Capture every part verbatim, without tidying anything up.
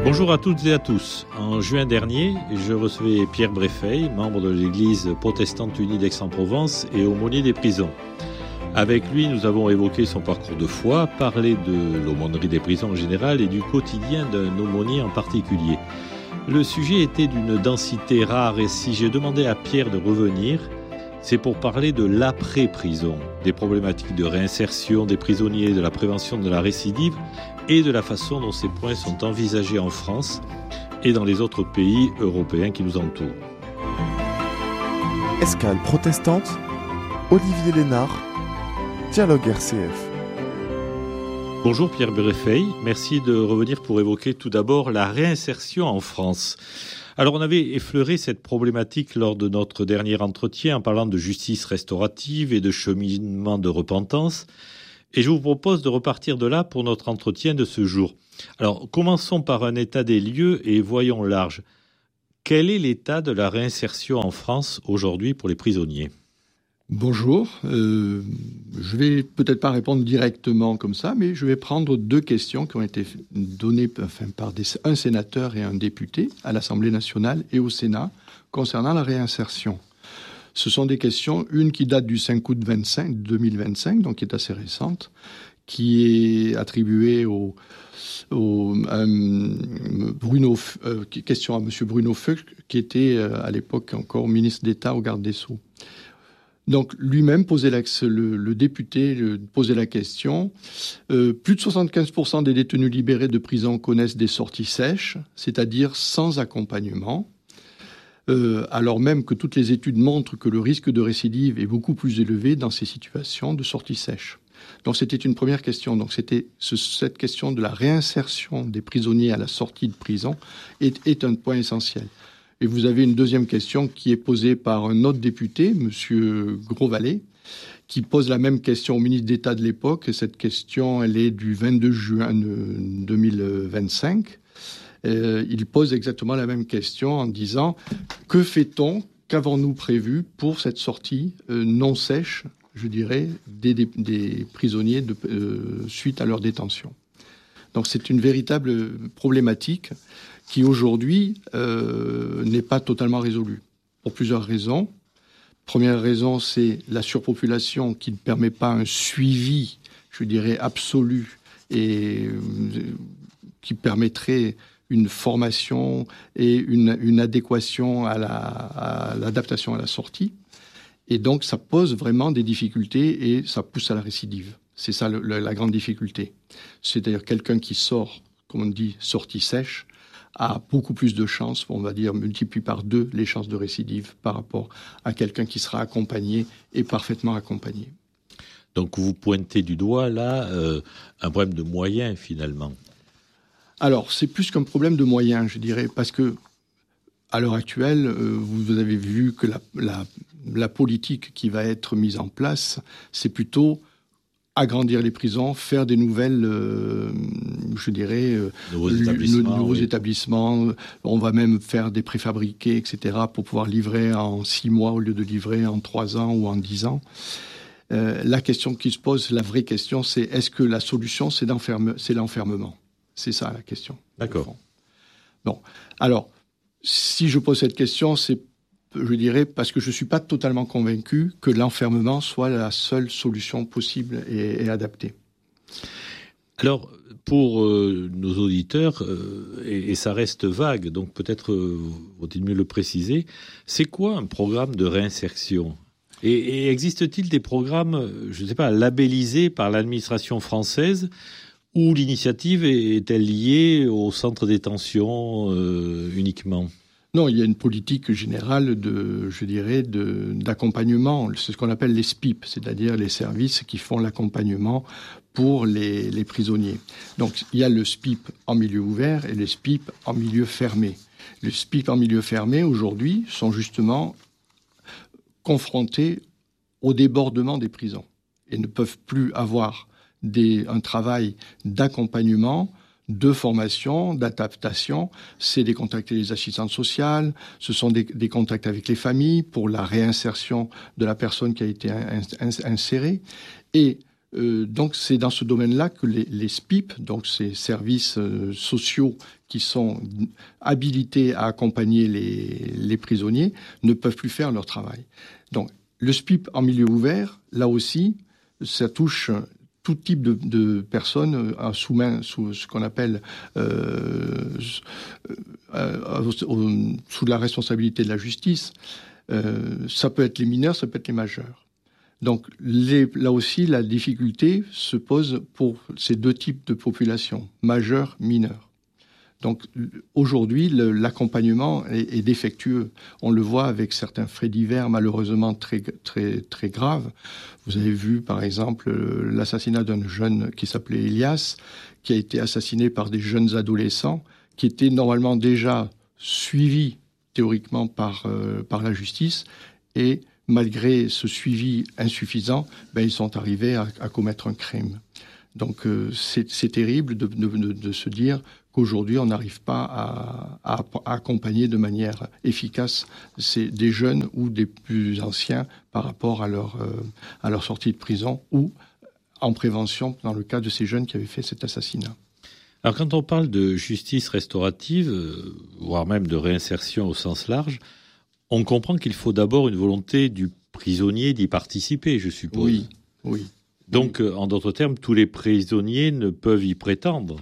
Bonjour à toutes et à tous. En juin dernier, je recevais Pierre Bréfeil, membre de l'Église protestante unie d'Aix-en-Provence et aumônier des prisons. Avec lui, nous avons évoqué son parcours de foi, parlé de l'aumônerie des prisons en général et du quotidien d'un aumônier en particulier. Le sujet était d'une densité rare et si j'ai demandé à Pierre de revenir, c'est pour parler de l'après-prison, des problématiques de réinsertion des prisonniers, de la prévention de la récidive et de la façon dont ces points sont envisagés en France et dans les autres pays européens qui nous entourent. Escale protestante, Olivier Lénard, Dialogue R C F. Bonjour Pierre Bréfeil, merci de revenir pour évoquer tout d'abord la réinsertion en France. Alors on avait effleuré cette problématique lors de notre dernier entretien en parlant de justice restaurative et de cheminement de repentance. Et je vous propose de repartir de là pour notre entretien de ce jour. Alors commençons par un état des lieux et voyons large. Quel est l'état de la réinsertion en France aujourd'hui pour les prisonniers ? Bonjour, euh, je vais peut-être pas répondre directement comme ça, mais je vais prendre deux questions qui ont été données enfin, par des, un sénateur et un député à l'Assemblée nationale et au Sénat concernant la réinsertion. Ce sont des questions, une qui date du cinq août deux mille vingt-cinq, donc qui est assez récente, qui est attribuée au, au euh, Bruno, euh, question à M. Bruno Fuchs, qui était euh, à l'époque encore ministre d'État au garde des Sceaux. Donc lui-même posait la, le, le député le, posait la question. Euh, plus de soixante-quinze pour cent des détenus libérés de prison connaissent des sorties sèches, c'est-à-dire sans accompagnement, euh, alors même que toutes les études montrent que le risque de récidive est beaucoup plus élevé dans ces situations de sortie sèche. Donc c'était une première question. Donc c'était ce, cette question de la réinsertion des prisonniers à la sortie de prison est, est un point essentiel. Et vous avez une deuxième question qui est posée par un autre député, M. Grosvalet, qui pose la même question au ministre d'État de l'époque. Et cette question, elle est du vingt-deux juin deux mille vingt-cinq. Euh, il pose exactement la même question en disant « Que fait-on, qu'avons-nous prévu pour cette sortie euh, non sèche, je dirais, des, des, des prisonniers de, euh, suite à leur détention ?» Donc c'est une véritable problématique qui aujourd'hui euh, n'est pas totalement résolue, pour plusieurs raisons. Première raison, c'est la surpopulation qui ne permet pas un suivi, je dirais, absolu et euh, qui permettrait une formation et une, une adéquation à, la, à l'adaptation à la sortie. Et donc ça pose vraiment des difficultés et ça pousse à la récidive. C'est ça le, le, la grande difficulté. C'est-à-dire quelqu'un qui sort, comme on dit, sortie sèche, a beaucoup plus de chances, on va dire, multiplie par deux les chances de récidive par rapport à quelqu'un qui sera accompagné et parfaitement accompagné. Donc vous pointez du doigt là euh, un problème de moyens finalement. Alors c'est plus qu'un problème de moyens, je dirais, parce que à l'heure actuelle, euh, vous avez vu que la, la, la politique qui va être mise en place, c'est plutôt agrandir les prisons, faire des nouvelles, euh, je dirais, euh, nouveaux, établissements, le, nouveaux oui. établissements. On va même faire des préfabriqués, et cetera, pour pouvoir livrer en six mois au lieu de livrer en trois ans ou en dix ans. Euh, la question qui se pose, la vraie question, c'est est-ce que la solution, c'est, d'enferme, c'est l'enfermement ? C'est ça la question. D'accord. Bon, alors, si je pose cette question, c'est je dirais, parce que je ne suis pas totalement convaincu que l'enfermement soit la seule solution possible et, et adaptée. Alors, pour euh, nos auditeurs, euh, et, et ça reste vague, donc peut-être euh, vaut-il mieux le préciser, c'est quoi un programme de réinsertion ? et, et existe-t-il des programmes, je ne sais pas, labellisés par l'administration française ou l'initiative est-elle liée au centre de détention euh, uniquement ? Non, il y a une politique générale de, je dirais, de, d'accompagnement. C'est ce qu'on appelle les S P I P, c'est-à-dire les services qui font l'accompagnement pour les, les prisonniers. Donc, il y a le S P I P en milieu ouvert et le S P I P en milieu fermé. Les S P I P en milieu fermé, aujourd'hui, sont justement confrontés au débordement des prisons et ne peuvent plus avoir des, un travail d'accompagnement, de formation, d'adaptation. C'est des contacts avec les assistantes sociales, ce sont des, des contacts avec les familles pour la réinsertion de la personne qui a été in, in, insérée. Et Euh, donc c'est dans ce domaine-là que les, les S P I P, donc ces services euh, sociaux qui sont habilités à accompagner les, les prisonniers, ne peuvent plus faire leur travail. Donc le S P I P en milieu ouvert, là aussi, ça touche tout type de, de personnes euh, sous, main, sous ce qu'on appelle euh, euh, euh, sous la responsabilité de la justice. Euh, ça peut être les mineurs, ça peut être les majeurs. Donc les, là aussi, la difficulté se pose pour ces deux types de populations, majeurs, mineurs. Donc aujourd'hui, le, l'accompagnement est, est défectueux. On le voit avec certains faits divers, malheureusement très, très, très graves. Vous avez vu, par exemple, l'assassinat d'un jeune qui s'appelait Elias, qui a été assassiné par des jeunes adolescents, qui étaient normalement déjà suivis théoriquement par, euh, par la justice, et malgré ce suivi insuffisant, ben, ils sont arrivés à, à commettre un crime. Donc euh, c'est, c'est terrible de, de, de, de se dire qu'aujourd'hui on n'arrive pas à, à, à accompagner de manière efficace ces, des jeunes ou des plus anciens par rapport à leur, euh, à leur sortie de prison ou en prévention dans le cas de ces jeunes qui avaient fait cet assassinat. Alors quand on parle de justice restaurative, euh, voire même de réinsertion au sens large, on comprend qu'il faut d'abord une volonté du prisonnier d'y participer, je suppose. Oui, oui. Donc, oui. En d'autres termes, tous les prisonniers ne peuvent y prétendre.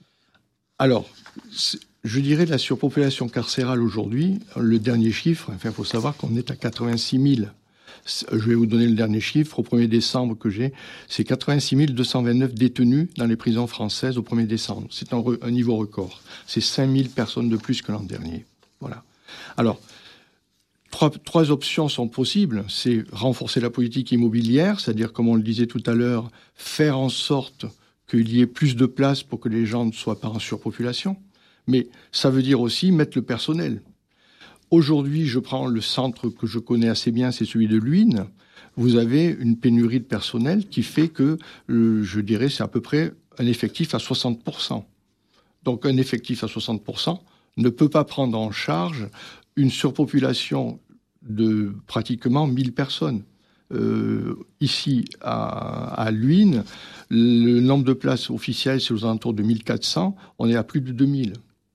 Alors, je dirais la surpopulation carcérale aujourd'hui, le dernier chiffre, enfin, il faut savoir qu'on est à quatre-vingt-six mille. Je vais vous donner le dernier chiffre. Au premier décembre que j'ai, c'est quatre-vingt-six mille deux cent vingt-neuf détenus dans les prisons françaises au premier décembre. C'est un, re, un niveau record. C'est cinq mille personnes de plus que l'an dernier. Voilà. Alors, Trois, trois options sont possibles. C'est renforcer la politique immobilière, c'est-à-dire, comme on le disait tout à l'heure, faire en sorte qu'il y ait plus de place pour que les gens ne soient pas en surpopulation. Mais ça veut dire aussi mettre le personnel. Aujourd'hui, je prends le centre que je connais assez bien, c'est celui de Luynes. Vous avez une pénurie de personnel qui fait que, euh, je dirais, c'est à peu près un effectif à soixante pour cent. Donc un effectif à soixante pour cent ne peut pas prendre en charge une surpopulation de pratiquement mille personnes. Euh, ici, à, à Luynes, le nombre de places officielles, c'est aux alentours de mille quatre cents. On est à plus de deux mille.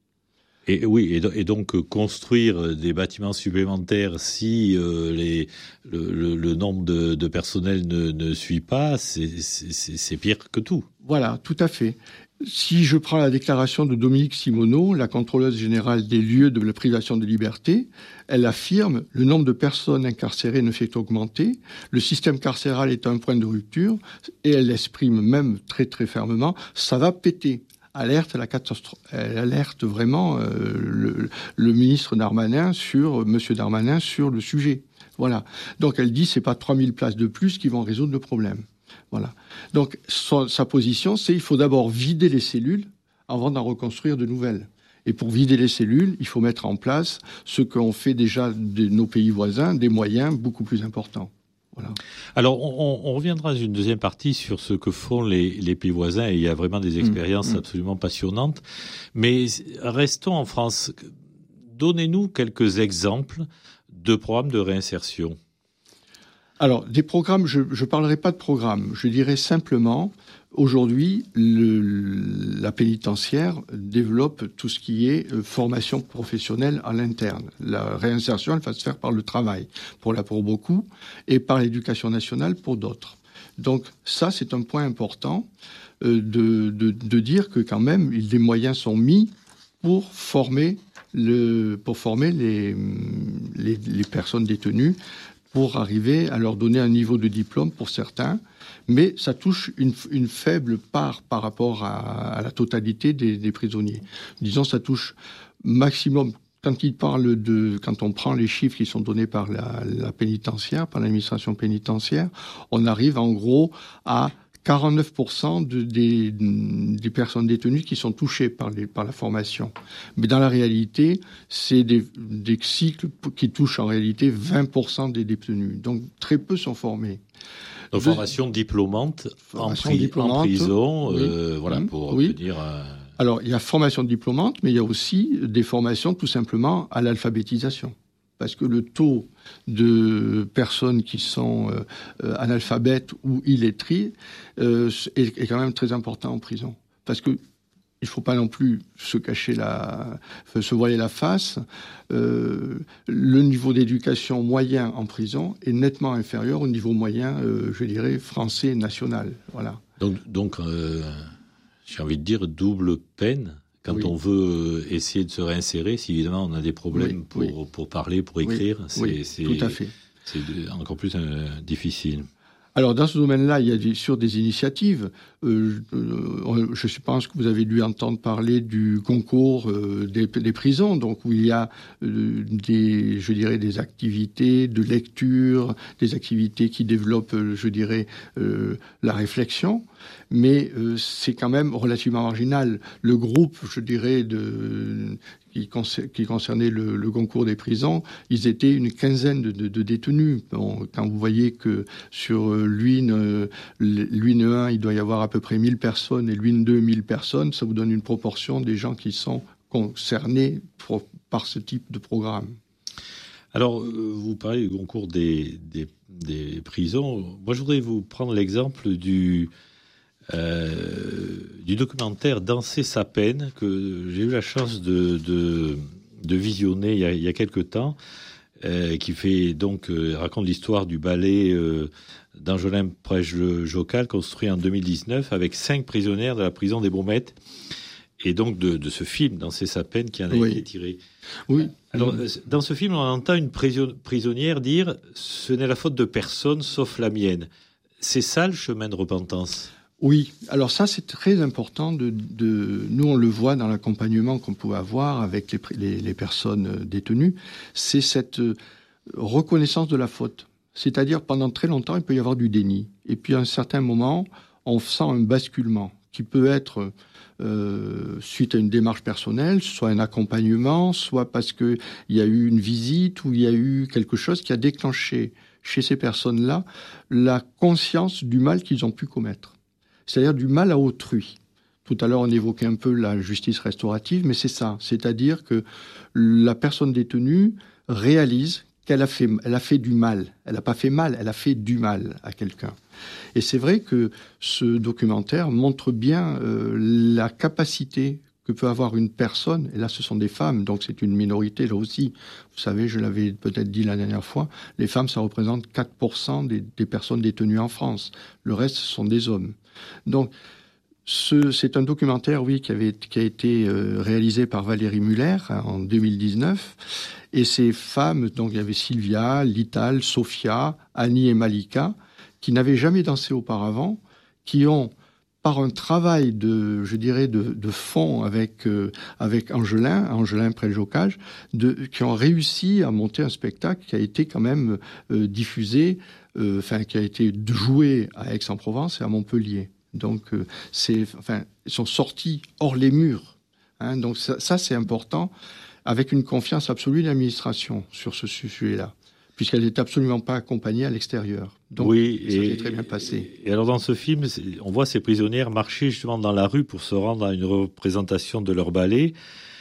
Et oui, et donc construire des bâtiments supplémentaires si euh, les, le, le, le nombre de, de personnel ne, ne suit pas, c'est, c'est, c'est pire que tout. Voilà, tout à fait. Si je prends la déclaration de Dominique Simoneau, la contrôleuse générale des lieux de la privation de liberté, elle affirme « Le nombre de personnes incarcérées ne fait qu'augmenter, le système carcéral est à un point de rupture » et elle exprime même très très fermement « Ça va péter ». Alerte à la catastrophe. Elle alerte vraiment euh, le, le ministre Darmanin sur, Monsieur Darmanin sur le sujet. Voilà. Donc elle dit c'est pas trois mille places de plus qui vont résoudre le problème. Voilà. Donc sa, sa position, c'est il faut d'abord vider les cellules avant d'en reconstruire de nouvelles. Et pour vider les cellules, il faut mettre en place ce qu'ont fait déjà de nos pays voisins, des moyens beaucoup plus importants. Voilà. Alors, on, on reviendra dans une deuxième partie sur ce que font les, les pays voisins, et il y a vraiment des expériences mmh, absolument passionnantes. Mais restons en France. Donnez-nous quelques exemples de programmes de réinsertion. Alors, des programmes, je ne parlerai pas de programmes. Je dirais simplement, aujourd'hui, le, la pénitentiaire développe tout ce qui est euh, formation professionnelle à l'interne. La réinsertion, elle va se faire par le travail, pour, la, pour beaucoup, et par l'éducation nationale pour d'autres. Donc ça, c'est un point important euh, de, de, de dire que quand même, des moyens sont mis pour former, le, pour former les, les, les personnes détenues, pour arriver à leur donner un niveau de diplôme pour certains, mais ça touche une, une faible part par rapport à, à la totalité des, des prisonniers. Disons, ça touche maximum, quand il parle de, quand on prend les chiffres qui sont donnés par la, la pénitentiaire, par l'administration pénitentiaire, on arrive en gros à quarante-neuf pour cent de, des, des personnes détenues qui sont touchées par, les, par la formation. Mais dans la réalité, c'est des, des cycles qui touchent en réalité vingt pour cent des détenus. Donc très peu sont formés. Donc, de, formation diplômante, formation en, pri- diplômante en prison, oui, euh, voilà, pour oui. obtenir... Euh... Alors, il y a formation diplômante, mais il y a aussi des formations tout simplement à l'alphabétisation. parce que le taux de personnes qui sont euh, analphabètes ou illettrées euh, est, est quand même très important en prison. Parce que il ne faut pas non plus se cacher la, se voiler la face. Euh, le niveau d'éducation moyen en prison est nettement inférieur au niveau moyen, euh, je dirais, français national. Voilà. Donc, donc euh, j'ai envie de dire double peine quand oui. on veut essayer de se réinsérer. Si évidemment on a des problèmes oui, pour, oui. pour parler, pour écrire, oui, c'est, oui, c'est, tout à fait. c'est encore plus euh, difficile. Alors, dans ce domaine-là, il y a des, sur des initiatives. Euh, euh, je pense que vous avez dû entendre parler du concours euh, des, des prisons, donc où il y a euh, des, je dirais, des activités de lecture, des activités qui développent, euh, je dirais, euh, la réflexion. Mais euh, c'est quand même relativement marginal. Le groupe, je dirais, de qui, qui concernait le, le concours des prisons, ils étaient une quinzaine de, de, de détenus. Bon, quand vous voyez que sur l'U N, euh, l'U N un, il doit y avoir à peu près mille personnes et l'U N deux, mille personnes, ça vous donne une proportion des gens qui sont concernés pour, par ce type de programme. Alors, vous parlez du concours des, des, des prisons. Moi, je voudrais vous prendre l'exemple du... Euh, du documentaire Danser sa peine que j'ai eu la chance de, de, de visionner il y a, il y a quelque temps, euh, qui fait donc euh, raconte l'histoire du ballet euh, d'Angelin Prège-Jocal construit en deux mille dix-neuf avec cinq prisonnières de la prison des Baumettes, et donc de, de ce film Danser sa peine qui en a oui. été tiré. Oui. Alors dans ce film, on entend une prisonnière dire « Ce n'est la faute de personne sauf la mienne ». C'est ça le chemin de repentance? Oui, alors ça c'est très important. De, de, nous on le voit dans l'accompagnement qu'on peut avoir avec les, les, les personnes détenues, c'est cette reconnaissance de la faute. C'est-à-dire pendant très longtemps il peut y avoir du déni, et puis à un certain moment on sent un basculement qui peut être euh, suite à une démarche personnelle, soit un accompagnement, soit parce qu'il y a eu une visite ou il y a eu quelque chose qui a déclenché chez ces personnes-là la conscience du mal qu'ils ont pu commettre. C'est-à-dire du mal à autrui. Tout à l'heure, on évoquait un peu la justice restaurative, mais c'est ça. C'est-à-dire que la personne détenue réalise qu'elle a fait, elle a fait du mal. Elle n'a pas fait mal, elle a fait du mal à quelqu'un. Et c'est vrai que ce documentaire montre bien euh, la capacité que peut avoir une personne, et là ce sont des femmes, donc c'est une minorité là aussi. Vous savez, je l'avais peut-être dit la dernière fois, les femmes, ça représente quatre pour cent des, des personnes détenues en France. Le reste, ce sont des hommes. Donc, ce, c'est un documentaire, oui, qui, avait, qui a été euh, réalisé par Valérie Muller hein, en deux mille dix-neuf. Et ces femmes, donc il y avait Sylvia, Lital, Sophia, Annie et Malika, qui n'avaient jamais dansé auparavant, qui ont, par un travail de, je dirais, de, de fond avec euh, avec Angelin, Angelin Prège-Jocal, de qui ont réussi à monter un spectacle qui a été quand même euh, diffusé, euh, enfin qui a été joué à Aix-en-Provence et à Montpellier. Donc euh, c'est, enfin, ils sont sortis hors les murs. Hein, donc ça, ça c'est important, avec une confiance absolue de l'administration sur ce sujet-là, puisqu'elle n'est absolument pas accompagnée à l'extérieur. Donc, oui, ça et, s'est très bien passé. Et alors, dans ce film, on voit ces prisonnières marcher justement dans la rue pour se rendre à une représentation de leur ballet.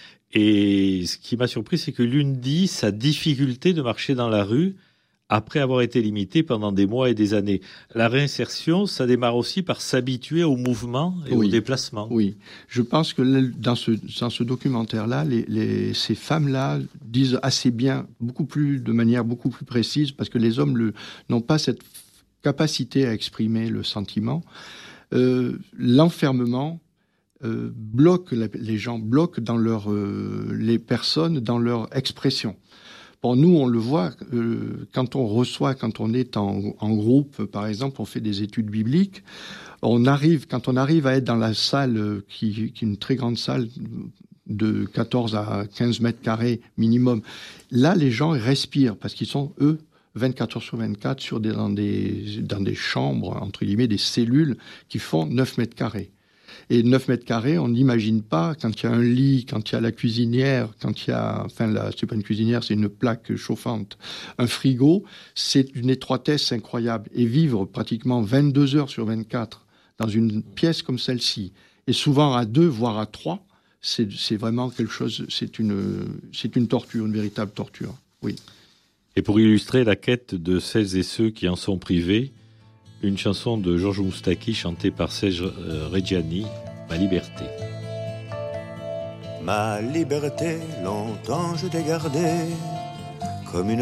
Et ce qui m'a surpris, c'est que l'une dit sa difficulté de marcher dans la rue après avoir été limitée pendant des mois et des années. La réinsertion, ça démarre aussi par s'habituer au mouvement et oui. au déplacement. Oui, je pense que dans ce, dans ce documentaire-là, les, les, ces femmes-là disent assez bien, beaucoup plus, de manière beaucoup plus précise, parce que les hommes le, n'ont pas cette capacité à exprimer le sentiment. Euh, l'enfermement euh, bloque la, les gens, bloque dans leur, euh, les personnes dans leur expression. Bon, nous, on le voit euh, quand on reçoit, quand on est en, en groupe, par exemple, on fait des études bibliques. On arrive, quand on arrive à être dans la salle, qui, qui est une très grande salle de quatorze à quinze mètres carrés minimum, là, les gens respirent parce qu'ils sont, eux, vingt-quatre heures sur vingt-quatre sur des, dans, des, dans des chambres, entre guillemets, des cellules qui font neuf mètres carrés. Et neuf mètres carrés, on n'imagine pas, quand il y a un lit, quand il y a la cuisinière, quand il y a, enfin, la, c'est pas une cuisinière, c'est une plaque chauffante, un frigo, c'est une étroitesse incroyable. Et vivre pratiquement vingt-deux heures sur vingt-quatre dans une pièce comme celle-ci, et souvent à deux, voire à trois, c'est, c'est vraiment quelque chose, c'est une, c'est une torture, une véritable torture, oui. Et pour illustrer la quête de celles et ceux qui en sont privés, une chanson de Georges Moustaki chantée par Serge Reggiani, Ma liberté. Ma liberté, longtemps je t'ai gardée comme une